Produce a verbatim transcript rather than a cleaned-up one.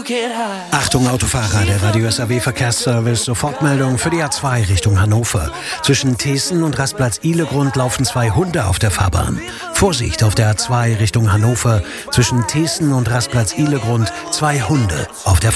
Achtung Autofahrer, der Radio S A W Verkehrsservice, Sofortmeldung für die A zwei Richtung Hannover. Zwischen Thesen und Rastplatz Ihlegrund laufen zwei Hunde auf der Fahrbahn. Vorsicht auf der A zwei Richtung Hannover. Zwischen Thesen und Rastplatz Ihlegrund zwei Hunde auf der Fahrbahn.